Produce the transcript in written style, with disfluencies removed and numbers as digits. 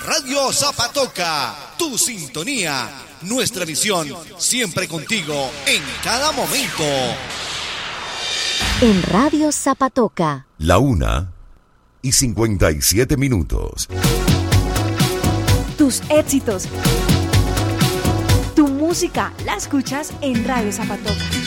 Radio Zapatoca, tu sintonía, nuestra visión, siempre contigo en cada momento. En Radio Zapatoca. La 1:57. Tus éxitos. Tu música la escuchas en Radio Zapatoca.